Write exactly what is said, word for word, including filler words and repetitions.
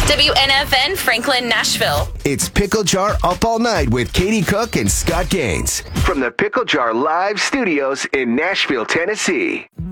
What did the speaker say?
W N F N Franklin, Nashville. It's Pickle Jar Up All Night with Katie Cook and Scott Gaines from the Pickle Jar Live Studios in Nashville, Tennessee.